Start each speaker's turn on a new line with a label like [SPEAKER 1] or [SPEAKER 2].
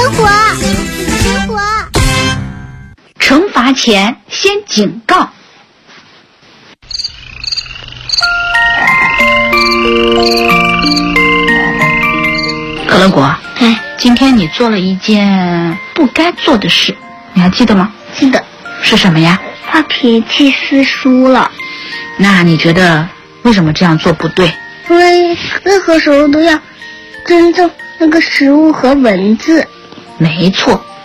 [SPEAKER 1] 活，生活。
[SPEAKER 2] 惩罚前先警告。可乐果，今天你做了一件不该做的事，你还记得吗？
[SPEAKER 1] 记得。
[SPEAKER 2] 是什么呀？
[SPEAKER 1] 发脾气撕书了。
[SPEAKER 2] 那你觉得为什么这样做不对？
[SPEAKER 1] 因为任何时候都要尊重那个食物和文字。
[SPEAKER 2] 没错，